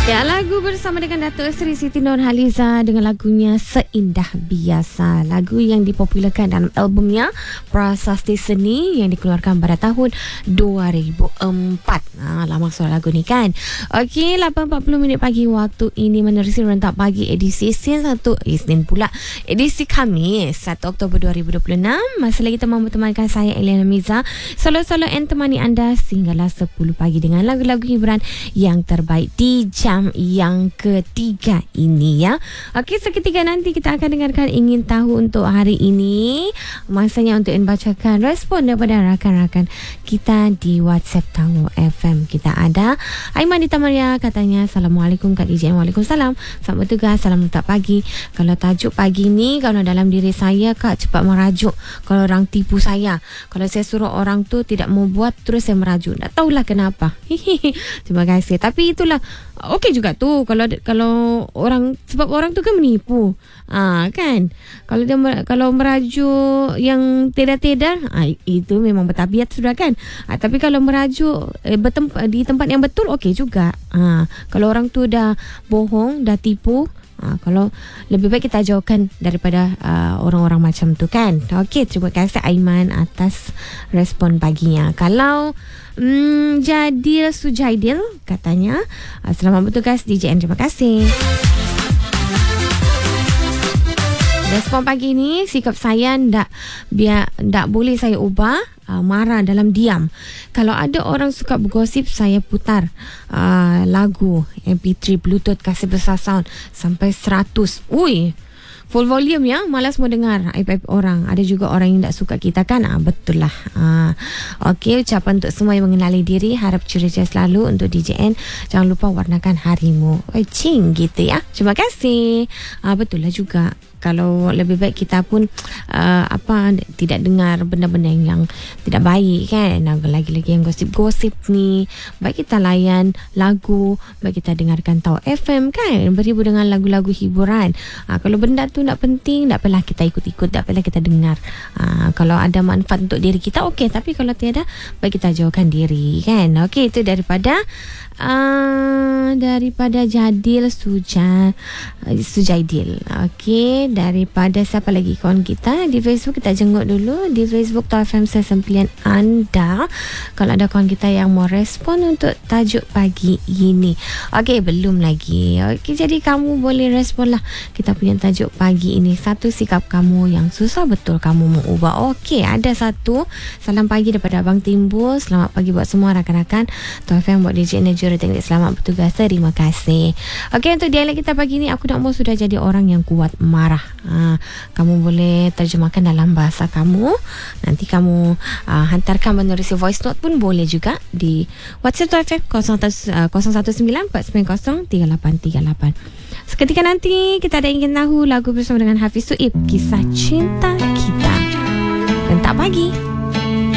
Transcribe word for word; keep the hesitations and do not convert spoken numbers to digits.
Ya, lagu bersama dengan Datuk Seri Siti Nurhaliza dengan lagunya Seindah Biasa. Lagu yang dipopularkan dalam albumnya Prasasti Seni yang dikeluarkan pada tahun dua ribu empat. Ha, lama soal lagu ni kan. Okey, lapan empat puluh minit pagi waktu ini menerusi rentak pagi edisi Isnin satu Isnin pula. Edisi Khamis satu Oktober dua ribu dua puluh enam. Masih lagi teman bertemankan saya Eliana Miza. Solo-solo and temani anda sehinggalah sepuluh pagi dengan lagu-lagu hiburan yang terbaik di jam yang ketiga ini ya. Okey, seketika nanti kita akan dengarkan Ingin Tahu untuk hari ini. Masanya untuk membacakan respon daripada rakan-rakan kita di WhatsApp Tahu F M. Kita ada Aiman di Tamaria, katanya Assalamualaikum Kak D J. Waalaikumsalam. Selamat bertugas, salam letak pagi. Kalau tajuk pagi ni, kalau dalam diri saya Kak cepat merajuk. Kalau orang tipu saya, kalau saya suruh orang tu tidak mau buat, terus saya merajuk. Tak tahulah kenapa. Terima kasih. Tapi itulah okey juga tu kalau kalau orang, sebab orang tu kan menipu. Ah ha, kan. Kalau dia kalau merajuk yang tidak-tidak, ha, itu memang bertabiat sudah kan. Ha, tapi kalau merajuk eh, bertempat, di tempat yang betul, okey juga. Ha, kalau orang tu dah bohong, dah tipu, ha, kalau lebih baik kita jauhkan daripada uh, orang-orang macam tu kan. Okey, terima kasih Aiman atas respon paginya. Kalau Hmm, Jadil Sujaidil katanya selamat bertugas D J N, terima kasih. Respon pagi ni, sikap saya ndak biar ndak boleh saya ubah, uh, marah dalam diam. Kalau ada orang suka bergosip, saya putar uh, lagu M P three Bluetooth kasih besar sound sampai seratus. Ui, full volume ya, malas mau dengar aib-aib orang. Ada juga orang yang tak suka kita kan. Ah, betul lah. Ah, Okey, ucapan untuk semua yang mengenali diri. Harap ceria selalu untuk D J N. Jangan lupa warnakan harimu. Oh, cing gitu ya. Terima kasih. Ah, betul lah juga. Kalau lebih baik kita pun uh, apa tidak dengar benda-benda yang tidak baik kan. Lagi-lagi yang gosip-gosip ni, baik kita layan lagu, baik kita dengarkan Tahu F M kan, beribu dengan lagu-lagu hiburan. Uh, kalau benda tu tak penting, tak apalah kita ikut-ikut, tak apalah kita dengar. Uh, kalau ada manfaat untuk diri kita, okey. Tapi kalau tiada, baik kita jauhkan diri kan. Okey, itu daripada uh, daripada Jadil Suja Sujaidil. Okey, daripada siapa lagi kawan kita di Facebook, kita jenguk dulu di Facebook Tahu F M sesempilan anda. Kalau ada kawan kita yang mau respon untuk tajuk pagi ini. Okey, belum lagi. Okey, jadi kamu boleh respon lah kita punya tajuk pagi ini. Satu sikap kamu yang susah betul kamu mau ubah. Okey, ada satu salam pagi daripada Abang Timbul. Selamat pagi buat semua rakan-rakan Tahu F M, buat D J dan juruteknik, selamat bertugas, terima kasih. Okey, untuk dialog kita pagi ni, aku nak mau sudah jadi orang yang kuat marah. Ha, kamu boleh terjemahkan dalam bahasa kamu. Nanti kamu uh, hantarkan menerusi voice note pun boleh juga di WhatsApp Tahu F M kosong satu sembilan empat sembilan kosong tiga lapan tiga lapan. Seketika nanti kita ada Ingin Tahu, lagu bersama dengan Hafiz Suib, Kisah Cinta Kita. Rentak Pagi.